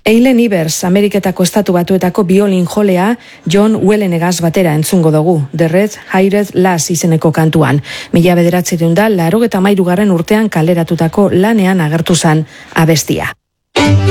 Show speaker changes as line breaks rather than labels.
Eileen Ivers, Ameriketako Estatu Batuetako biolin jolea, John Wellenegaz batera entzungo dugu, The Red Hired Lass izeneko kantuan. 1983 urtean kaleratutako lanean agertu zen abestia.